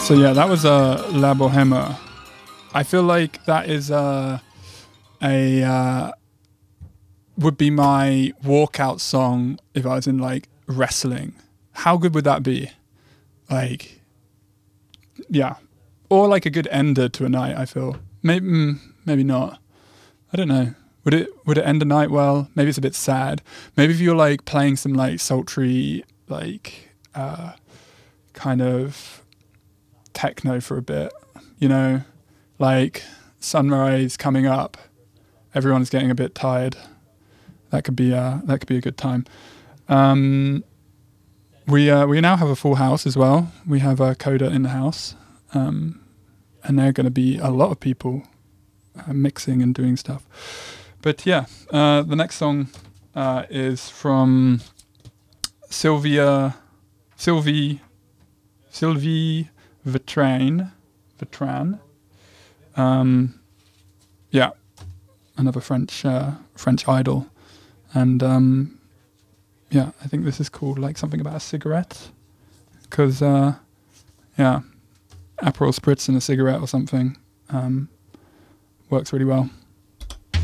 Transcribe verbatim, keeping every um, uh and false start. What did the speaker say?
So yeah, that was uh, La Boheme. I feel like that is uh, a uh, would be my walkout song if I was in like wrestling. How good would that be? Like, yeah, or like a good ender to a night. I feel maybe mm, maybe not. I don't know. Would it would it end a night well? Maybe it's a bit sad. Maybe if you're like playing some like sultry like uh, kind of techno for a bit, you know, like sunrise coming up, everyone's getting a bit tired. That could be uh, that could be a good time. Um, we uh, we now have a full house as well. We have a coda in the house, um, and there are going to be a lot of people uh, mixing and doing stuff. But yeah, uh, the next song uh, is from Sylvia Sylvie Sylvie Vitran Vitran. Um, yeah, another French uh, French idol. And um, yeah, I think this is called like something about a cigarette, because uh, yeah, Aperol Spritz and a cigarette or something um, works really well.